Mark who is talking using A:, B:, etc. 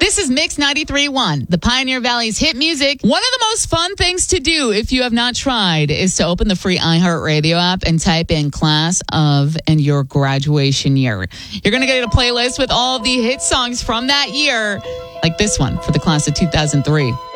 A: This is Mix 93.1, the Pioneer Valley's hit music. One of the most fun things to do if you have not tried is to open the free iHeartRadio app and type in class of and your graduation year. You're going to get a playlist with all the hit songs from that year, like this one for the class of 2003.